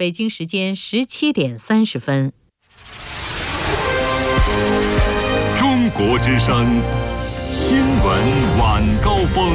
北京时间17点30分。 中国之声新闻晚高峰。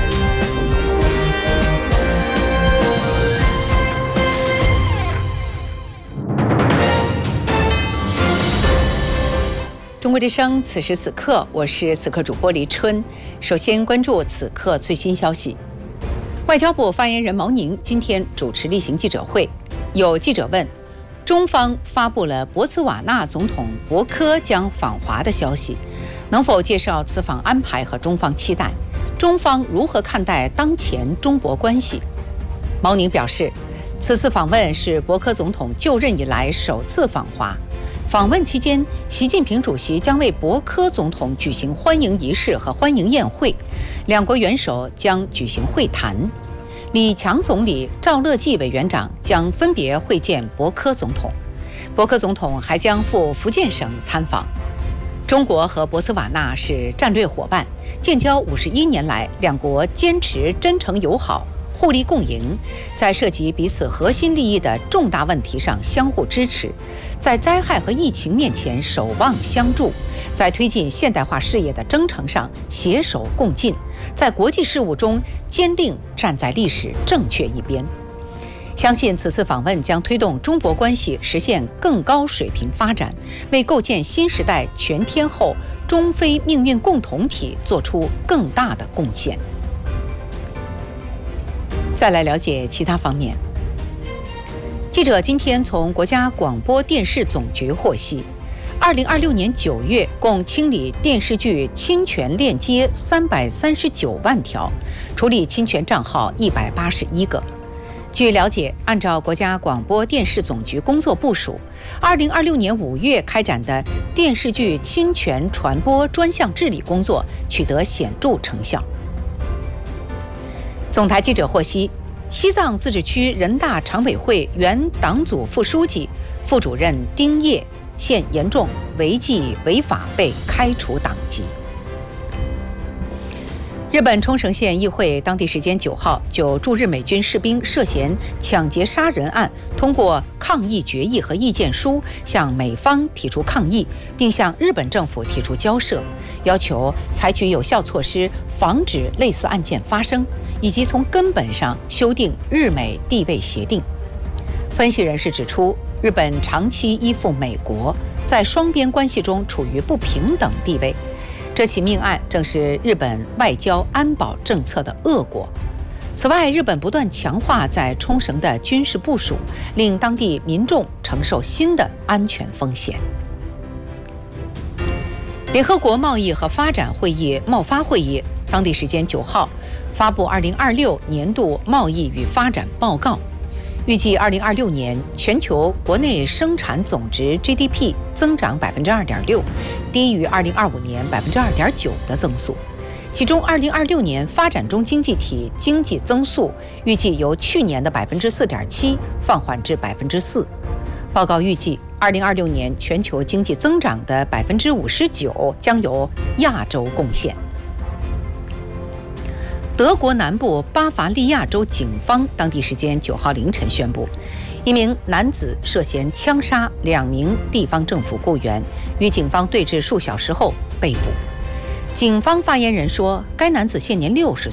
中国之声，此时此刻，我是此刻主播黎春。首先关注此刻最新消息。外交部发言人毛宁今天主持例行记者会，有记者问，中方发布了博茨瓦纳总统博科将访华的消息，能否介绍此访安排和中方期待？中方如何看待当前中博关系？毛宁表示，此次访问是博科总统就任以来首次访华。访问期间，习近平主席将为博科总统举行欢迎仪式和欢迎宴会，两国元首将举行会谈。李强总理、赵乐际委员长将分别会见博科总统，博科总统还将赴福建省参访。中国和博茨瓦纳是战略伙伴，建交51年来，两国坚持真诚友好，互利共赢，在涉及彼此核心利益的重大问题上相互支持，在灾害和疫情面前守望相助，在推进现代化事业的征程上携手共进，在国际事务中坚定站在历史正确一边。相信此次访问将推动中博关系实现更高水平发展，为构建新时代全天候中非命运共同体做出更大的贡献。再来了解其他方面。记者今天从国家广播电视总局获悉，2026年9月共清理电视剧侵权链接339万条，处理侵权账号181个。据了解，按照国家广播电视总局工作部署，2026年5月开展的电视剧侵权传播专项治理工作取得显著成效。总台记者获悉，西藏自治区人大常委会原党组副书记、副主任丁烨现严重违纪违法被开除党籍。日本冲绳县议会当地时间9号就驻日美军士兵涉嫌抢劫杀人案通过抗议决议和意见书，向美方提出抗议，并向日本政府提出交涉，要求采取有效措施防止类似案件发生，以及从根本上修订日美地位协定。分析人士指出，日本长期依附美国，在双边关系中处于不平等地位。这起命案正是日本外交安保政策的恶果。此外，日本不断强化在冲绳的军事部署，令当地民众承受新的安全风险。联合国贸易和发展会议贸发会议当地时间9号发布2026年度贸易与发展报告，预计2026年全球国内生产总值 GDP 增长 2.6%， 低于2025年 2.9% 的增速。其中2026年发展中经济体经济增速预计由去年的 4.7% 放缓至 4%。报告预计2026年全球经济增长的 59% 将由亚洲贡献。德国南部巴伐利亚州警方当地时间9号凌晨宣布，一名男子涉嫌枪杀2名地方政府雇员，与警方对峙数小时后被捕。警方发言人说，该男子现年60